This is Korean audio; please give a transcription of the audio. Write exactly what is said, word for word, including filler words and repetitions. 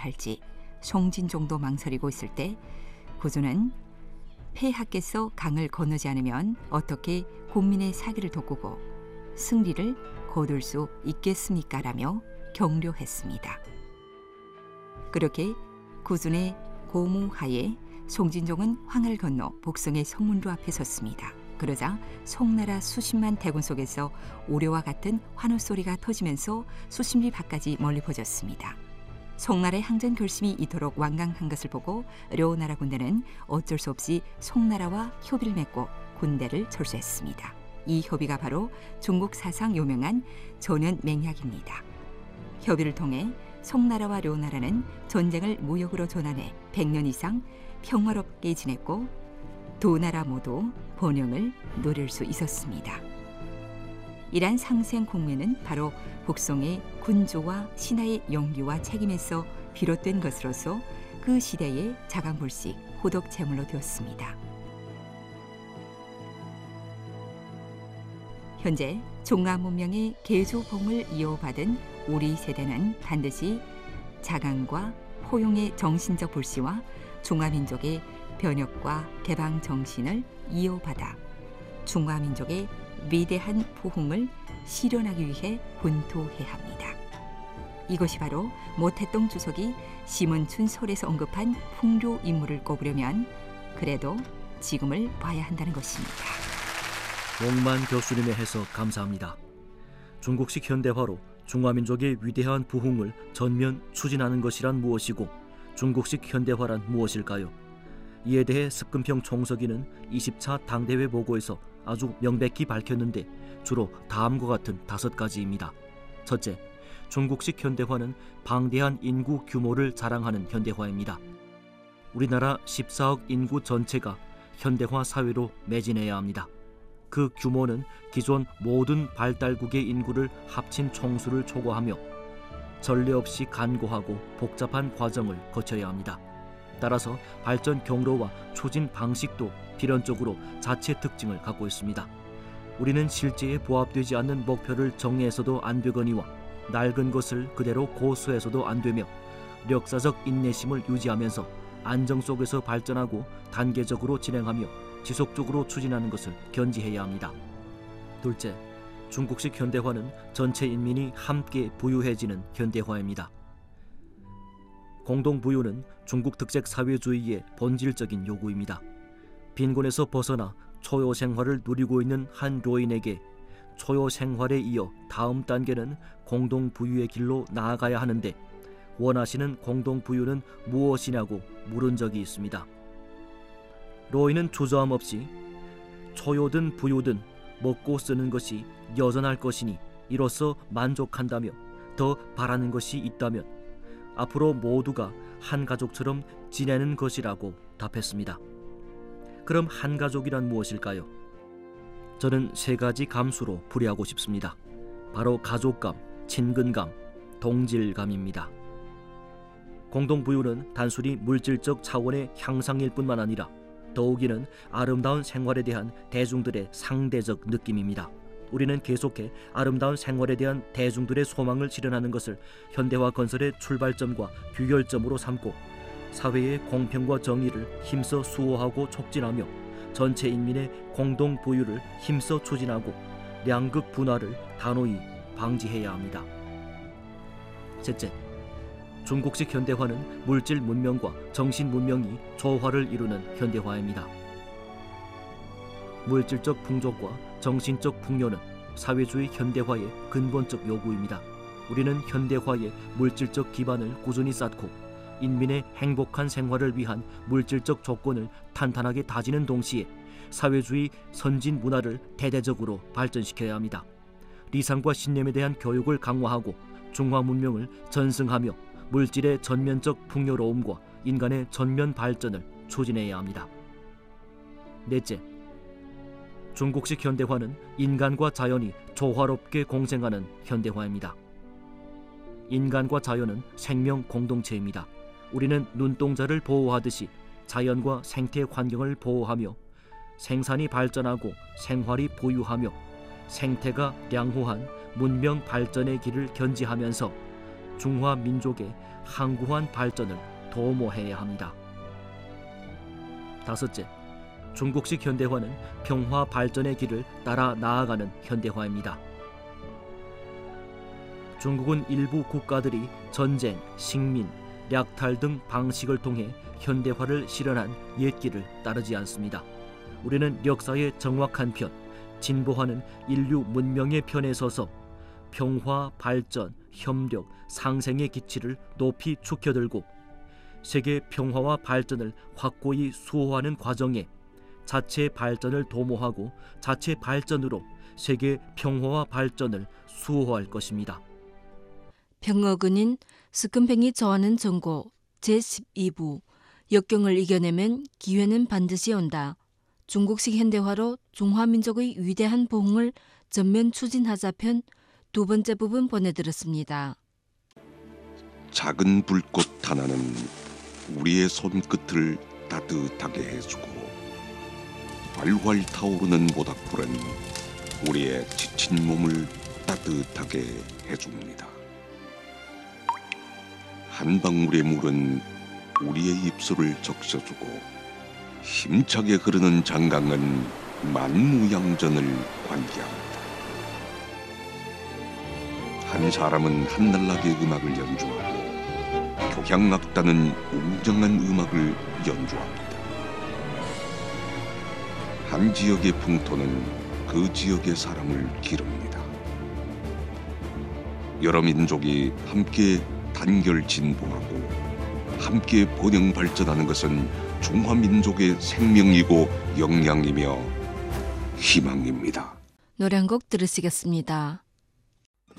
할지 송진종도 망설이고 있을 때 고조는 폐하께서 강을 건너지 않으면 어떻게 국민의 사기를 돋구고 승리를 거둘 수 있겠습니까? 라며 격려했습니다. 그렇게 고준의 고무하에 송진종은 황을 건너 복성의 성문로 앞에 섰습니다. 그러자 송나라 수십만 대군 속에서 우려와 같은 환호 소리가 터지면서 수십 리 밖까지 멀리 퍼졌습니다. 송나라의 항전 결심이 이토록 완강한 것을 보고 려나라 군대는 어쩔 수 없이 송나라와 협의를 맺고 군대를 철수했습니다. 이 협의가 바로 중국 사상 유명한 전연맹약입니다. 협의를 통해 송나라와 려나라는 전쟁을 무역으로 전환해 백 년 이상 평화롭게 지냈고 두 나라 모두 번영을 누릴 수 있었습니다. 이러한 상생 국면은 바로 북송의 군주와 신하의 용기와 책임에서 비롯된 것으로서 그 시대의 자강불식 호덕 제물로 되었습니다. 현재 중화 문명의 계주봉을 이어받은 우리 세대는 반드시 자강과 포용의 정신적 불씨와 중화민족의 변혁과 개방 정신을 이어받아 중화민족의 위대한 부흥을 실현하기 위해 분투해야 합니다. 이것이 바로 모태동 주석이 심은춘 설에서 언급한 풍류 인물을 꼽으려면 그래도 지금을 봐야 한다는 것입니다. 몽만 교수님의 해석 감사합니다. 중국식 현대화로 중화민족의 위대한 부흥을 전면 추진하는 것이란 무엇이고 중국식 현대화란 무엇일까요? 이에 대해 습근평 총서기는 이십 차 당대회 보고에서 아주 명백히 밝혔는데 주로 다음과 같은 다섯 가지입니다. 첫째, 중국식 현대화는 방대한 인구 규모를 자랑하는 현대화입니다. 우리나라 십사억 인구 전체가 현대화 사회로 매진해야 합니다. 그 규모는 기존 모든 발달국의 인구를 합친 총수를 초과하며 전례 없이 간고하고 복잡한 과정을 거쳐야 합니다. 따라서 발전 경로와 추진 방식도 필연적으로 자체 특징을 갖고 있습니다. 우리는 실제에 부합되지 않는 목표를 정해서도 안 되거니와 낡은 것을 그대로 고수해서도 안 되며 역사적 인내심을 유지하면서 안정 속에서 발전하고 단계적으로 진행하며 지속적으로 추진하는 것을 견지해야 합니다. 둘째, 중국식 현대화는 전체 인민이 함께 부유해지는 현대화입니다. 공동부유는 중국 특색 사회주의의 본질적인 요구입니다. 빈곤에서 벗어나 초요 생활을 누리고 있는 한 노인에게 초요 생활에 이어 다음 단계는 공동부유의 길로 나아가야 하는데 원하시는 공동부유는 무엇이냐고 물은 적이 있습니다. 노인은 주저함 없이 초요든 부유든 먹고 쓰는 것이 여전할 것이니 이로써 만족한다며 더 바라는 것이 있다면 앞으로 모두가 한 가족처럼 지내는 것이라고 답했습니다. 그럼 한 가족이란 무엇일까요? 저는 세 가지 감수로 풀이하고 싶습니다. 바로 가족감, 친근감, 동질감입니다. 공동부유는 단순히 물질적 차원의 향상일 뿐만 아니라 더욱이는 아름다운 생활에 대한 대중들의 상대적 느낌입니다. 우리는 계속해 아름다운 생활에 대한 대중들의 소망을 실현하는 것을 현대화 건설의 출발점과 규결점으로 삼고 사회의 공평과 정의를 힘써 수호하고 촉진하며 전체 인민의 공동 부유를 힘써 추진하고 양극 분화를 단호히 방지해야 합니다. 셋째, 중국식 현대화는 물질 문명과 정신 문명이 조화를 이루는 현대화입니다. 물질적 풍족과 정신적 풍요는 사회주의 현대화의 근본적 요구입니다. 우리는 현대화의 물질적 기반을 꾸준히 쌓고 인민의 행복한 생활을 위한 물질적 조건을 탄탄하게 다지는 동시에 사회주의 선진 문화를 대대적으로 발전시켜야 합니다. 리상과 신념에 대한 교육을 강화하고 중화 문명을 전승하며 물질의 전면적 풍요로움과 인간의 전면 발전을 추진해야 합니다. 넷째, 중국식 현대화는 인간과 자연이 조화롭게 공생하는 현대화입니다. 인간과 자연은 생명 공동체입니다. 우리는 눈동자를 보호하듯이 자연과 생태 환경을 보호하며 생산이 발전하고 생활이 부유하며 생태가 량호한 문명 발전의 길을 견지하면서 중화 민족의 항구한 발전을 도모해야 합니다. 다섯째, 중국식 현대화는 평화 발전의 길을 따라 나아가는 현대화입니다. 중국은 일부 국가들이 전쟁, 식민, 약탈 등 방식을 통해 현대화를 실현한 옛길을 따르지 않습니다. 우리는 역사의 정확한 편, 진보하는 인류 문명의 편에 서서 평화, 발전, 협력, 상생의 기치를 높이 축혀들고 세계 평화와 발전을 확고히 수호하는 과정에 자체 발전을 도모하고 자체 발전으로 세계 평화와 발전을 수호할 것입니다. 병어근인 스금팽이 저하는 전고 제십이 부 역경을 이겨내면 기회는 반드시 온다. 중국식 현대화로 중화민족의 위대한 부흥을 전면 추진하자 편 두 번째 부분 보내드렸습니다. 작은 불꽃 하나는 우리의 손끝을 따뜻하게 해주고 활활 타오르는 모닥불은 우리의 지친 몸을 따뜻하게 해줍니다. 한 방울의 물은 우리의 입술을 적셔주고 힘차게 흐르는 장강은 만무양전을 관계합니다. 한 사람은 한날나게 음악을 연주하고 교향악단은 웅장한 음악을 연주합니다. 한 지역의 풍토는 그 지역의 사람을 기릅니다. 여러 민족이 함께 단결 진보하고 함께 번영 발전하는 것은 중화민족의 생명이고 역량이며 희망입니다. 노래 한 곡 들으시겠습니다.